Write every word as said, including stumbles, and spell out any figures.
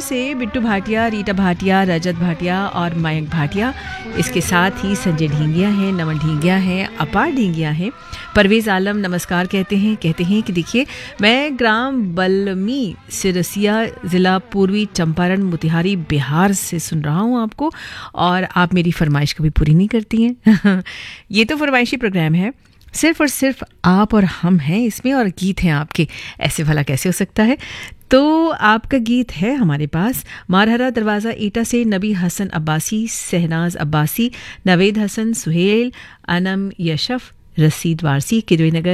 से बिट्टू भाटिया, रीटा भाटिया, रजत भाटिया और मयंक भाटिया, इसके साथ ही संजय ढींगिया हैं, नमन ढींगिया हैं, अपार ढींगिया हैं, परवेज़ आलम नमस्कार कहते हैं कहते हैं कि देखिए मैं ग्राम बलमी सिरसिया ज़िला पूर्वी चंपारण मोतिहारी बिहार से सुन रहा हूँ आपको, और आप मेरी फरमाइश कभी पूरी नहीं करती हैं। ये तो फरमाइशी प्रोग्राम है, सिर्फ और सिर्फ आप और हम हैं इसमें, और गीत हैं आपके, ऐसे भला कैसे हो सकता है। तो आपका गीत है हमारे पास मारहरा दरवाज़ा ईटा से नबी हसन अब्बासी, सहनाज अब्बासी, नवेद हसन, सुहेल, अनम यशफ, रसीद वारसी, किदवई नगर